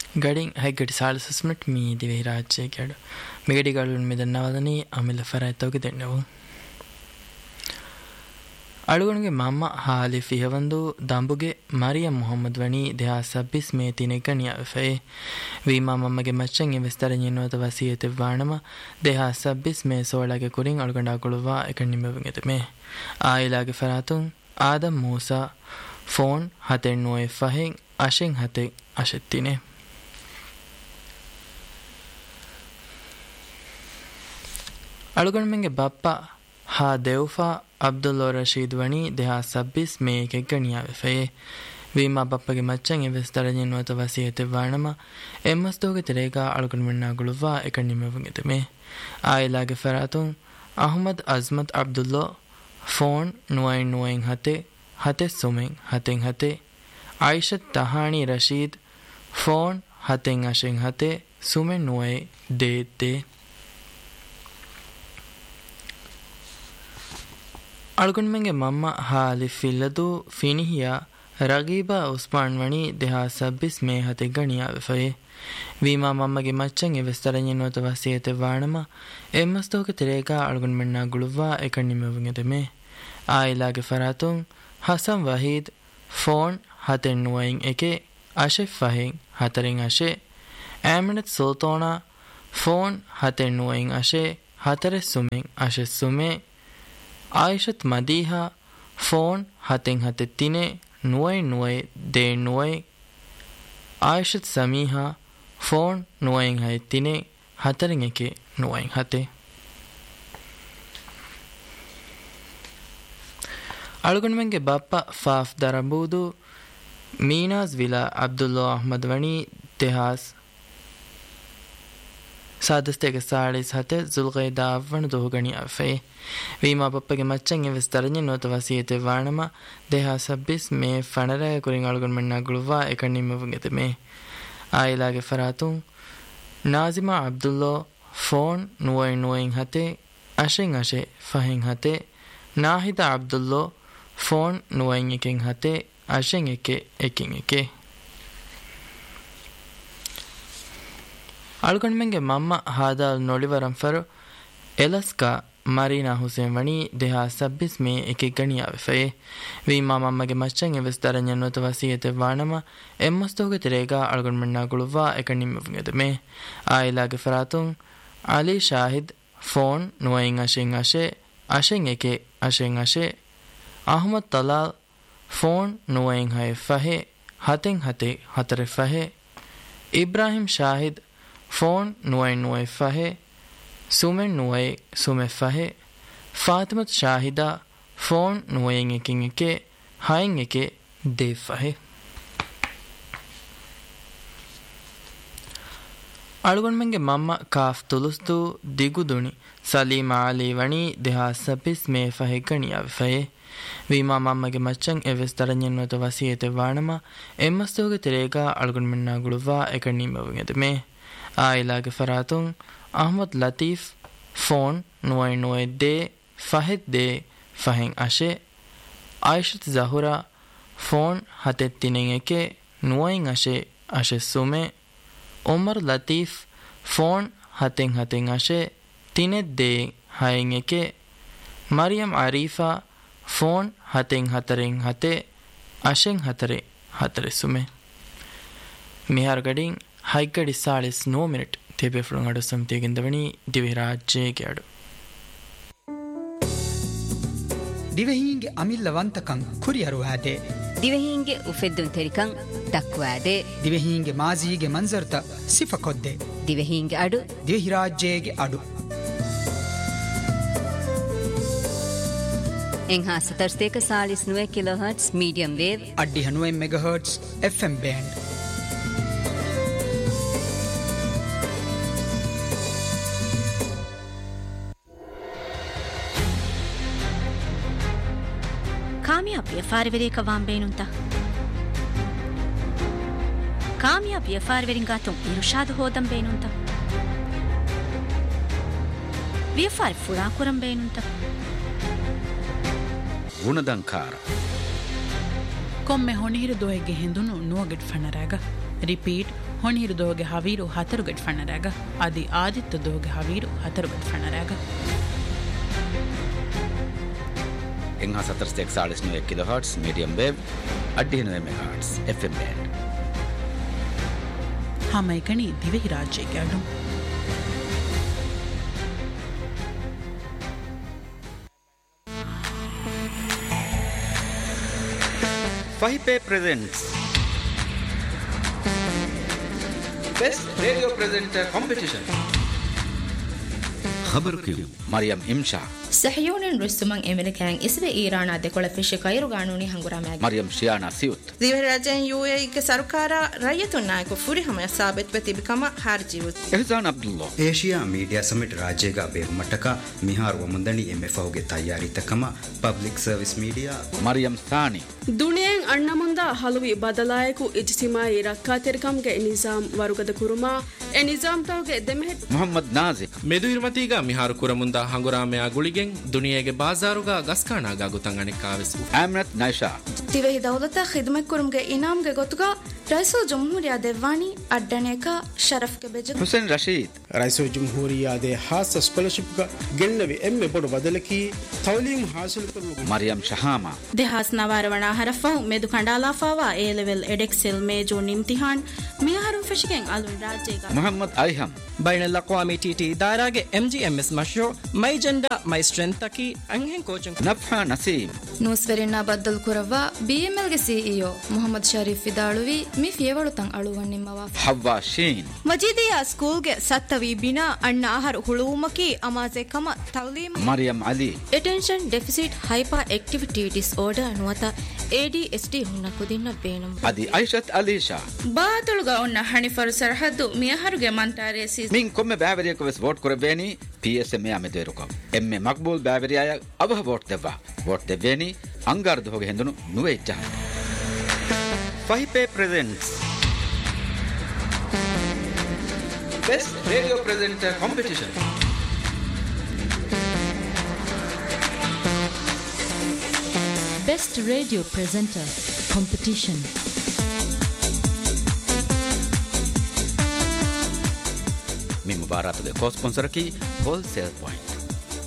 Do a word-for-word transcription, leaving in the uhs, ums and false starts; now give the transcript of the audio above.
ಗಡಿಂಗ್ Heggadi ಸಾಳು ಸುಸ್ಮಿಟ್ me ದಿವೆ ರಾಜ್ಯ ಕೆಡು ಮಿಗಡಿಗಳು ಮಿದನ್ನವದನಿ ಅಮಿಲ ಫರಾಯ್ತೋಗಿ ದೆಣ್ಣೆವು ಅಳುಗಣಿಗೆ ಮಮ್ಮ ಹಾಲಿ ಫಿಹವಂದು ದಂಬುಗೆ ಮರಿಯಂ ಮೊಹಮ್ಮದ್ ವಣಿ ದೇಹ ಸಬ್ಬಿಸ್ ಮೇ ತಿನೆಗಣಿಯ ಫೆ ವೀಮಾ ಮಮ್ಮಗೆ ಮಚ್ಚಂಗ್ ಇವೆಸ್ತರഞ്ഞെന്നുവത ವಸಿಯತೆ ವಾಣಮ ದೇಹ ಸಬ್ಬಿಸ್ ಮೇ ಸೋಳಗೆ ಕುರಿಂಗ್ ಅಳುಗಂಡಾಗುಳುವ ಎಕಣ್ಣಿಮೆವೆಂಗೆದೆ ಮೇ ಆಯಿಲಾಗೆ ಫರಾತುಂ ಆದಂ ಮೂಸಾ ಫೋನ್ ಹತೆಣ್ಣುವೆ ಫಹೆಂ ಅಶೆಂ ಹತೆ ಅಶೆತ್ತಿನೆ ಅಳುಗಣ್ಮೆಂಗೆ ಬಪ್ಪ ಹಾ ದೇವ್ಫಾ ಅಬ್ದುಲ್ಲೋ ರಶೀದ್ ವಣಿ ದೇಹ ಸಬ್ಬಿಸ್ May ಕೆಗ್ಗಣಿಯಾವೆ ಫೆಯೆ ವೀಮಾ ಬಪ್ಪಗೆ ಮಚ್ಚಂಗ್ ಎವೆಸ್ತರഞ്ഞെന്നുവത ವಸಿಯತೆ ವಾಣಮ ಎಮ್ಮಸ್ತೋಗೆ ತೆರೆಗ ಅಳುಗಣ್ಮೆಣ್ಣಾಗುಳುವ ಎಕಣ್ಣಿಮೆವೆಂಗೆದೆ May ಆಯಿಲಾಗೆ ಫರಾತುಂ Ahmed Azmat ಅಬ್ದುಲ್ಲೋ phone ನುವೈನ್ ನುವೈನ್ ಹತೆ ಹತೆ ಸುಮೆಂ ಹತೆಂ ಹತೆ ಆಯಿಷತ್ ತಹಾಣಿ Rashid phone ಹತೆಂ ಅಶೆಂ ಹತೆ ಸುಮೆಂ ನುವೈ they they ಅಳುಗಣ್ಮೆಂಗೆ ಮಮ್ಮ ಹಾಲಿ ಫಿಲ್ಲದು ಫಿನಿಹಿಯ ರಗೀಬಾ ಉಸ್ಮಾನ್ ವಣಿ ದೇಹ ಸಬ್ಬಿಸ್ May ಹತೆ ಗಣಿಯಾವೆ ಫಯೆ ವೀಮಾ ಮಮ್ಮಗೆ ಮಚ್ಚಂಗ್ ಎವೆಸ್ತರഞ്ഞെന്നുവത ವಸಿಯತೆ ವಾಣಮ ಎಮ್ಮಸ್ತೋಗೆ ತೆರೆಗ ಅಳುಗಣ್ಮೆಣ್ಣಾಗುಳುವ ಎಕಣ್ಣಿಮೆವೆಂಗೆದೆ May ಆಯಿಲಾಗೆ ಫರಾತುಂ Hasan Waheed phone ಹತೆನ್ ನುವೈನ್ A K ಅಶೆಫ್ ಫಹೆಂ ಹತರೆಂ ಅಶೆ ಆಮಿನತ್ ಸೋತೋಣಾ phone ಹತೆನ್ ನುವೈನ್ ಅಶೆ ಹತರೆ ಸುಮೆಂ ಅಶೆ ಸುಮೆ ಆಯಿಷತ್ ಮದೀಹಾ phone ಹತೆಂ ಹತೆ ತಿನೆ ನುವೈ ನುವೈ they ನುವೈ ಆಯಿಷತ್ ಸಮೀಹಾ phone ನುವೈನ್ high ತಿನೆ ಹತರೆಂ A K ನುವೈನ್ ಹತೆ ಅಳುಗಣ್ಮೆಂಗೆ Bappa Faf ದರಂಬೂದು ಮೀನಾಜ್ villa ಅಬ್ದುಲ್ಲೋ Ahmed ವಣಿ ತೆಹಾಸ್ ಸಾದಸ್ತೆಗೆ ಸಾಳಿಸ್ ಹತೆ ಜುಲ್ಗೈದಾ ಅವಣ ದೋಗಣಿ ಅಫೆ ವೀಮಾ ಬಪ್ಪಗೆ ಮಚ್ಚಂಗ್ ಎವೆಸ್ತರഞ്ഞെന്നുവത ವಸಿಯತೆ ವಾಣಮ ದೇಹ ಸಬ್ಬಿಸ್ May ಫಣರಾಯ ಕುರಿಂಗ್ ಅಳುಗಣ್ಮೆಣ್ಣಾಗುಳುವ ಎಕಣ್ಣಿಮೆವೆಂಗೆದೆ May ಆಯಿಲಾಗೆ ಫರಾತುಂ Najima ಅಬ್ದುಲ್ಲೋ phone ನುವೈನ್ ನುವೈನ್ ಹತೆ ಅಶೆಂ ಅಶೆ ಫಹೆಂ ಹತೆ ನಾಹಿದ ಅಬ್ದುಲ್ಲೋ phone ನುವೈನ್ ಎಕೆಂ ಹತೆ ಅಶೆಂ A K ಎಕೆಂ A K ಅಳುಗಣ್ಮೆಂಗೆ ಮಮ್ಮ ಹಾದಾಲ್ ನೊಳಿವರಂ ಫರು ಎಲಸ್ಕಾ ಮರೀನಾ ಹುಸೇನ್ ವಣಿ ದೇಹ ಸಬ್ಬಿಸ್ May A K ಗಣಿಯಾವೆ ಫಯೆ ವೀಮಾ ಮಮ್ಮಗೆ ಮಚ್ಚಂಗ್ ಎವೆಸ್ತರഞ്ഞെന്നുವത ವಸಿಯತೆ ವಾಣಮ ಎಮ್ಮಸ್ತೋಗೆ ತೆರೆಗ ಅಳುಗಣ್ಮೆಣ್ಣಾಗುಳುವ ಎಕಣ್ಣಿಮೆವೆಂಗೆದೆ May ಆಯಿಲಾಗೆ ಫರಾತುಂ Ali Shahid phone ನುವೈನ್ ಅಶೆಂ ಅಶೆ ಅಶೆಂ A K ಅಶೆಂ ಅಶೆ Ahmed ತಲಾಲ್ phone ನುವೈನ್ high ಫಹೆ ಹತೆಂ ಹತೆ ಹತರೆ ಫಹೆ Ibrahim Shahid phone ನುವೈನ್ ನುವೈ ಫಹೆ ಸುಮೆನ್ ನುವೈ ಸುಮೆ ಫಹೆ Fathimath Shahida phone ನುವೈನ್ ಎಕೆಂ A K ಹೈನ್ A K they ಫಹೆ ಅಳುಗಣ್ಮೆಂಗೆ ಮಮ್ಮ ಕಾಫ್ ತುಲುಸ್ತು ದಿಗುದುಣಿ ಸಲೀಮಾ ಅಲಿ ವಣಿ ದೇಹ ಸಬ್ಬಿಸ್ May ಫಹೆ ಗಣಿಯಾವೆ ಫಯೆ ವೀಮಾ ಮಮ್ಮಗೆ ಮಚ್ಚಂಗ್ ಎವೆಸ್ತರഞ്ഞെന്നുವത ವಸಿಯತೆ ವಾಣಮ ಎಮ್ಮಸ್ತೋಗೆ ತೆರೆಗ ಅಳುಗಣ್ಮೆಣ್ಣಾಗುಳುವ ಎಕಣ್ಣಿಮೆವೆಂಗೆದೆ May ಆಯಿಲಾಗೆ ಫರಾತುಂ Ahmed Latif phone ನುವೈನ್ ನುವೈ they ಫಹೆದ್ they ಫಹೆಂ ಅಶೆ ಆಯಿಷತ್ ಜಹುರಾ phone ಹತೆತ್ ತಿನೆಂ A K ನುವೈನ್ ಅಶೆ ಅಶೆ ಸುಮೆ Umar Latif phone ಹತೆಂ ಹತೆಂ ಅಶೆ ತಿನೆದ್ they ಹೈನ್ A K Mariam ಅರೀಫಾ phone ಹತೆಂ ಹತರೆಂ ಹತೆ ಅಶೆಂ ಹತರೆ ಹತರೆ ಸುಮೆ ಮಿಹಾರ್ ಗಡಿಂಗ್ ಹೈಗಡಿ ಸಾಳಿಸ್ no minute ತೇಬೆ ಫುಳುಂಗಡು ಸಂತಿಗಿಂದವಣಿ ದಿವೆ ರಾಜ್ಯಗೆ ಅಡು ದಿವೆಹೀಂಗೆ ಅಮಿಲ್ಲವಂತಕಂ ಕುರಿಯರು ಆದೆ ದಿವೆಹೀಂಗೆ ಉಫೆದ್ದುನ್ ತೆರಿಕಂ ದಕ್ಕುವಾದೆ ದಿವೆಹೀಂಗೆ ಮಾಜೀಗೆ ಮಂಜರ್ತ ಸಿಫಕೊದ್ದೆ ದಿವೆಹೀಂಗೆ ಅಡು ದಿವೆಹಿ ರಾಜ್ಯಗೆ ಅಡು ಎಂಹಾ ಸತರ್ಸ್ತೇಕ ಸಾಳಿಸ್ ನುವೆ kilo hertz medium wave ಅಡ್ಡಿ ಹನುವೆ mega hertz F M band ಕಾಮಿಯಾಬಿಯ ಫಾರ್ವೆರೇಕ ವಾಂಬೇನುಂತ ಕಾಮಿಯಾಬಿಯ ಫಾರ್ವೆರಿಂಗಾತುಂ ಇರುಷಾದು ಹೋದಂಬೇನುಂತ ವಿಯಫಾರ್ ಫುಳಾಕುರಂಬೇನುಂತ ಗುಣದಂಕಾರ ಕೊಮ್ಮೆ ಹೊಣಿಹಿರು ದೋಹೆಗೆ ಹಿಂದುನು ನುವಗೆಟ್ ಫಣ್ಣರಾಗ repeat ಹೊಣಿಹಿರು ದೋಹೆಗೆ ಹವೀರು ಹತರುಗೆಟ್ ಫಣ್ಣರಾಗ ಅದಿ ಆದಿತ್ಯ ದೋಹೆಗೆ ಹವೀರು ಹತರುಗೆಟ್ ಫಣ್ಣರಾಗ ಎಂಗಾ ಸತರ್ಸ್ ಎಕ್ಸಾಳಿಸ್ ನೂವೆ kilo hertz medium wave ಅಡ್ಡಿ ನೂವೆ mega hertz F M band ಹಾಮೈಕಣಿ ದಿವೆಹಿ ರಾಜ್ಯಕ್ಕೆ ಅಡು Fahipe presents Best Radio Presenter Competition. खबर क्यों Maryam इमशा ಸಹಯೋನನ್ ರುಸ್ತುಮಂಗ್ ಎಮೆರಿಕನ್ ಇಸ್ವೆ Iran ಅದೆ fish ಕೈರು ಗಾಣುನಿ ಹಂಗುರಾಮ Mariam ಶಿಯಾನಾ ಸಿಯುತ್ ದಿವರಾಜನ್ UAE ಗೆ ಸರ್ಕಾರ ರಯತು ನಾಯಕ ಫುರಿ ಹಮ ಸಾಬತ್ ಪ್ರತಿಬಿಕಮ ಹಾರ್ಜಿವುತ್ Ehsan Abdullah Asia media summit ರಾಜ್ಯಗ ಬೇರು ಮಟ್ಟಕ ಮಿಹಾರ್ ವಮಂದನಿ ಎಂಎಫ್ಒ ಗೆ ತಯಾರಿ ತಕಮ ಪಬ್ಲಿಕ್ ಸರ್ವಿಸ್ ಮೀಡಿಯಾ ಮರಿಯಂ ಸಾನಿ ದುನಿಯನ್ ಅಣ್ಣಮಂದ ಹಲವಿ ಬದಲಾಯಕು ಇಜ್ತಿಮಾಯಿ ರಕ್ಕಾತಿರ್ಕಮ್ ಗೆ ನಿಜಾಮ್ ವರುಗದ ಕುರುಮಾ ಎ ನಿಜಾಮ್ ತವಗೆ ದೆಮೆಹೆಟ್ ಮೊಹಮ್ಮದ್ ನಾಜಿಕ್ ಮೆದುಯಿರ್ಮತಿಗ ಮಿಹಾರ್ ಕುರಮುಂದ ಹಂಗುರಾಮೆ ಗುಳಿಗೆ ದುನಿಯೆಗೆ ಬಾಜಾರುಗ ಗಸ್ಕಾಣಾಗ ಗುತಂಗಣೆ ಕಾವೆಸು ಆಮ್ನತ್ ನೈಶಾ ತಿವೆಹಿ ದೌಲತ ಖಿದ್ಮತ್ ಕುರುಮ್ಗೆ ಇನಾಮ್ಗೆ ಗೊತ್ತುಗ ರೈಸೋ ಜಮ್ಹೂರಿಯಾ ದೆವ್ವಾನಿ ಅಡ್ಡನೇಕ ಶರಫ್ಗೆ ಬೆಜ ಹುಸೇನ್ ರಶೀದ್ ರೈಸೋ ಜಮ್ಹೂರಿಯಾ ದೆ ಹಾಸ ಸ್ಕಾಲರ್‌ಶಿಪ್ ಗ ಗೆಲ್ಲವಿ ಎಮ್ಮೆ ಬಡು ಬದಲಕಿ ತೌಲೀಮ್ ಹಾಸಿಲ್ ಕರು ಮರಿಯಂ ಶಹಾಮಾ ದೆಹಾಸ್ ನವಾರವಣ ಹರಫಾ ಮೆದು ಕಂಡಾಲಾಫಾವಾ ಎ ಲೆವೆಲ್ ಎಡೆಕ್ಸೆಲ್ ಮೇಜೂನ್ ಇಮ್ತಿಹಾನ್ ಮಿಯಾರುಂ ಫೆಶಿಗೆನ್ ಅಲುನ್ ರಾಜ್ಯಗ ಮೊಹಮ್ಮದ್ ಐಹಮ್ ಬೈನ್ ಅಲ್ ಅಕ್ವಾಮಿ TT ದಾರಾಗೆ ಎಂಜಿಎಂಎಸ್ ಮಶ್ರೂ my ಜೆಂಡಾ my strength ತಕಿ ಅಂಹೆನ್ coaching ನಫಾ Naseem ನೂಸ್ವೆರಿನಾ ಬದ್ದಲ್ ಕುರವಾ BML ಗೆ ಸಿಇಒ ಮೊಹಮ್ಮದ್ ಶರೀಫ್ ಫಿದಾಳುವಿ ಮಿ ಫಿಯವಳು ತಂ ಅಳುವನ್ ನಿಮ್ಮವಾ ಹವ್ವಾ ಶೀನ್ ಮಜೀದಿಯಾ ಸ್ಕೂಲ್ ಗೆ ಸತ್ತವಿ ಬಿನಾ ಅಣ್ಣ ಆಹಾರ ಹುಳುಮಕಿ ಅಮಾಜೆ ಕಮ ತೌಲೀಮ್ Mariam Ali attention deficit hyper activity disorder ಅನುವತ ಎಡಿಎಸ್ಡಿ ಹುನ್ನ ಕುದಿನ್ನ ಬೇನಂ ಅದಿ ಐಶತ್ ಅಲೀಶಾ ಬಾತುಳುಗ ಒನ್ನ ಹಣಿಫರ್ ಸರ್ಹದ್ದು ಮಿಯಹರುಗೆ ಮಂಟಾರೆ ಸಿ ಮಿನ್ ಕೊಮ್ಮೆ ಬ್ಯಾವರಿಯಕ ವೆಸ್ ವೋಟ್ ಕೊರಬೇನಿ ಪಿಎಸ್ಎಂ ಯಾ ಮೆದೇರುಕ ಎಮ್ಮೆ ಮಕ್ಬೂಲ್ ಬ್ಯಾವರಿಯಾಯ ಅವಹ ವೋಟ್ ದೆವ್ವಾ ವೋಟ್ ದೆವ್ವೇನಿ ಅಂಗಾರದು ಹೋಗೆ ಹೆಂದನು ನುವೆ ಇಜ್ಜ ಫಹಿಪೆ presents best radio presenter competition Best Radio Presenter Competition. Mi mubarak de co-sponsor ki Wholesale Point.